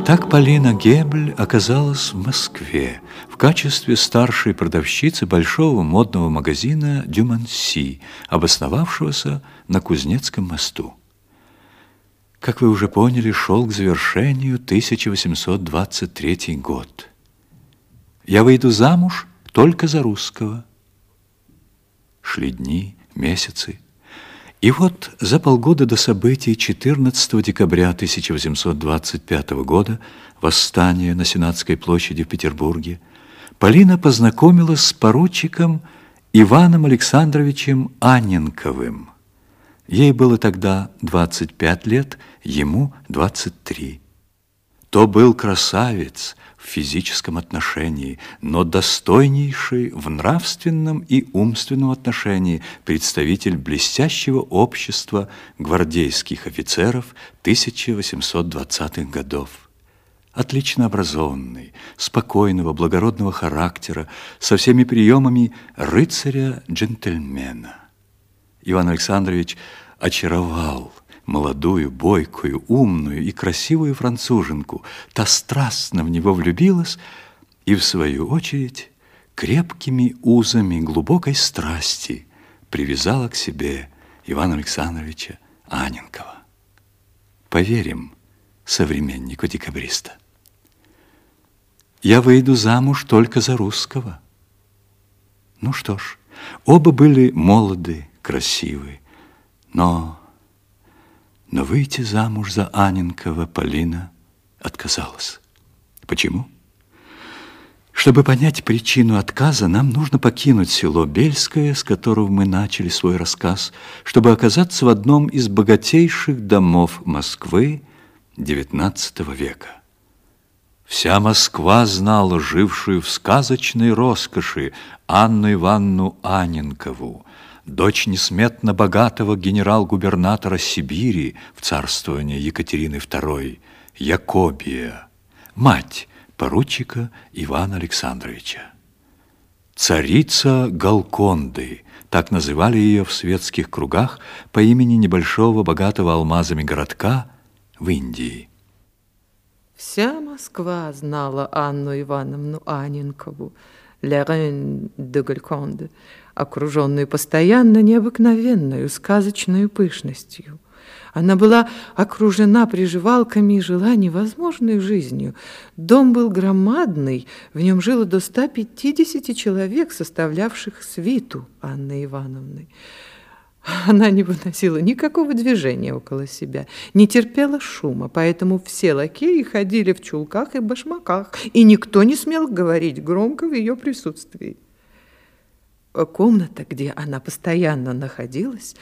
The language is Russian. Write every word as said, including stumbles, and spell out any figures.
Так Полина Гебль оказалась в Москве в качестве старшей продавщицы большого модного магазина «Дюмонси», обосновавшегося на Кузнецком мосту. Как вы уже поняли, шел к завершению тысяча восемьсот двадцать третий год. Я выйду замуж только за русского. Шли дни, месяцы. И вот за полгода до событий четырнадцатого декабря тысяча восемьсот двадцать пятого года, восстания на Сенатской площади в Петербурге, Полина познакомилась с поручиком Иваном Александровичем Анненковым. Ей было тогда двадцать пять лет, ему двадцать три. То был красавец в физическом отношении, но достойнейший в нравственном и умственном отношении представитель блестящего общества гвардейских офицеров тысяча восемьсот двадцатых годов. Отлично образованный, спокойного, благородного характера, со всеми приемами рыцаря-джентльмена. Иван Александрович очаровал молодую, бойкую, умную и красивую француженку. Та страстно в него влюбилась и, в свою очередь, крепкими узами глубокой страсти привязала к себе Ивана Александровича Анненкова. Поверим современнику декабриста. Я выйду замуж только за русского. Ну что ж, оба были молоды, красивы, но... Но выйти замуж за Анненкова Полина отказалась. Почему? Чтобы понять причину отказа, нам нужно покинуть село Бельское, с которого мы начали свой рассказ, чтобы оказаться в одном из богатейших домов Москвы девятнадцатого века. Вся Москва знала жившую в сказочной роскоши Анну Ивановну Анненкову, дочь несметно богатого генерал-губернатора Сибири в царствовании Екатерины второй, Якобия, мать поручика Ивана Александровича. Царица Галконды, так называли ее в светских кругах по имени небольшого богатого алмазами городка в Индии. Вся Москва знала Анну Ивановну Анненкову, «La Reine de Golconde», окруженную постоянно необыкновенную сказочную пышностью. Она была окружена приживалками и жила невозможной жизнью. Дом был громадный, в нем жило до ста пятидесяти человек, составлявших свиту Анны Ивановны. Она не выносила никакого движения около себя, не терпела шума, поэтому все лакеи ходили в чулках и башмаках, и никто не смел говорить громко в ее присутствии. Комната, где она постоянно находилась,